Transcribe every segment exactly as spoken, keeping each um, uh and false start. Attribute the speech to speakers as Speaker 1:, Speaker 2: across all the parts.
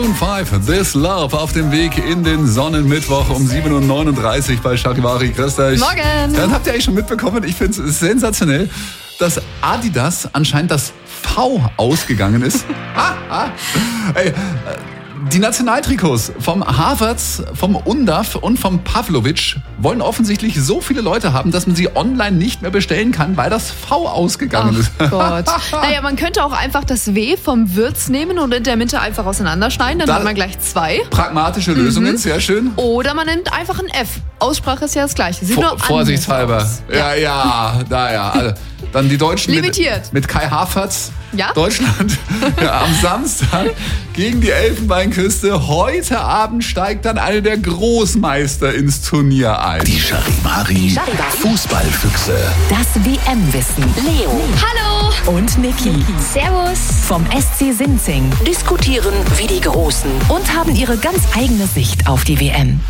Speaker 1: Maroon fünf, This Love, auf dem Weg in den Sonnenmittwoch um sieben Uhr neununddreißig bei Charivari. Grüß euch.
Speaker 2: Morgen.
Speaker 1: Dann habt ihr eigentlich schon mitbekommen, ich finde es sensationell, dass Adidas anscheinend das V ausgegangen ist. ah, ah. Ey, die Nationaltrikots vom Havertz, vom Undav und vom Pavlovic wollen offensichtlich so viele Leute haben, dass man sie online nicht mehr bestellen kann, weil das V ausgegangen
Speaker 2: Ach
Speaker 1: ist.
Speaker 2: Gott. Naja, man könnte auch einfach das W vom Würz nehmen und in der Mitte einfach auseinanderschneiden, dann
Speaker 1: Da-
Speaker 2: hat man gleich zwei.
Speaker 1: Pragmatische Lösungen, sehr schön.
Speaker 2: Oder man nimmt einfach ein F. Aussprache ist ja das gleiche. Sieht
Speaker 1: Vor,
Speaker 2: nur anders
Speaker 1: vorsichtshalber.
Speaker 2: aus.
Speaker 1: Ja, ja, da ja. Also, dann die Deutschen
Speaker 2: Limitiert.
Speaker 1: mit, mit Kai Havertz.
Speaker 2: Ja?
Speaker 1: Deutschland ja, am Samstag gegen die Elfenbeinküste. Heute Abend steigt dann einer der Großmeister ins Turnier ein.
Speaker 3: Die Charivari Fußballfüchse.
Speaker 4: Das W M-Wissen. Leo
Speaker 5: Hallo!
Speaker 4: und Niki
Speaker 5: Servus!
Speaker 4: vom S C Sinzing diskutieren wie die Großen und haben ihre ganz eigene Sicht auf die W M.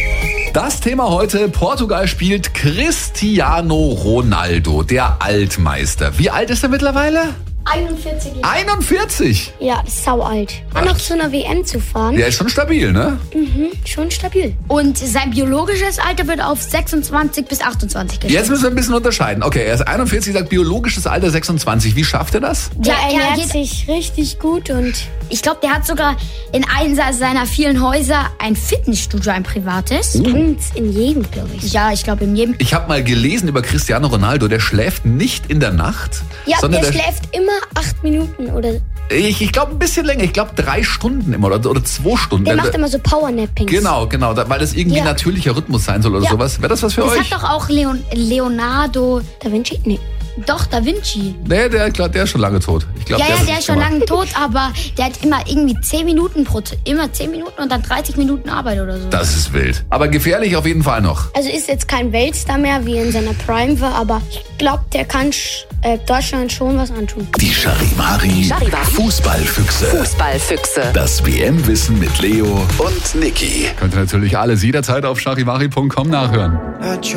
Speaker 1: Das Thema heute: Portugal spielt Cristiano Ronaldo, der Altmeister. Wie alt ist er mittlerweile?
Speaker 5: einundvierzig Jahre.
Speaker 1: einundvierzig.
Speaker 5: Ja, sau alt. War noch zu einer W M zu fahren.
Speaker 1: Der ist schon stabil, ne?
Speaker 5: Schon stabil. Und sein biologisches Alter wird auf sechsundzwanzig bis achtundzwanzig geschätzt.
Speaker 1: Jetzt müssen wir ein bisschen unterscheiden. Okay, er ist einundvierzig, sagt biologisches Alter sechsundzwanzig. Wie schafft er das?
Speaker 5: Ja,
Speaker 6: Er
Speaker 5: er
Speaker 6: ernährt
Speaker 5: geht,
Speaker 6: sich richtig gut und
Speaker 5: ich glaube, der hat sogar in einem seiner vielen Häuser ein Fitnessstudio, ein privates.
Speaker 6: und in jedem, glaube ich.
Speaker 5: Ja, ich glaube in jedem.
Speaker 1: Ich habe mal gelesen über Cristiano Ronaldo, der schläft nicht in der Nacht,
Speaker 6: Ja,
Speaker 1: sondern
Speaker 6: der
Speaker 1: der,
Speaker 6: schläft immer acht Minuten oder
Speaker 1: ich, ich glaube ein bisschen länger, ich glaube drei Stunden immer oder, oder zwei Stunden.
Speaker 6: der
Speaker 1: Der-
Speaker 6: macht immer so Powernappings.
Speaker 1: Genau, genau, da, weil das irgendwie
Speaker 6: Ja.
Speaker 1: natürlicher Rhythmus sein soll oder
Speaker 6: Ja.
Speaker 1: sowas. Wäre das was für
Speaker 5: Das
Speaker 1: euch?
Speaker 5: hat doch auch Leon, Leonardo,
Speaker 6: Da Vinci? Nee.
Speaker 5: doch Da Vinci.
Speaker 1: Nee, der, glaub, der ist schon lange tot. Ich glaub,
Speaker 5: Ja, ja,
Speaker 1: hat
Speaker 5: der
Speaker 1: das
Speaker 5: ist schon
Speaker 1: gemacht.
Speaker 5: lange tot, aber der hat immer irgendwie zehn Minuten pro, immer zehn Minuten und dann dreißig Minuten Arbeit oder so.
Speaker 1: Das ist wild. Aber gefährlich auf jeden Fall noch.
Speaker 6: Also ist jetzt kein Weltstar mehr, wie er in seiner Prime war, aber ich glaube, der kann sch- äh, Deutschland schon was antun.
Speaker 3: Die Charivari
Speaker 4: Charivari.
Speaker 3: Fußballfüchse.
Speaker 4: Fußballfüchse.
Speaker 3: Das W M-Wissen mit Leo und Niki.
Speaker 1: Könnt ihr natürlich alles jederzeit auf charivari punkt com nachhören.
Speaker 7: I try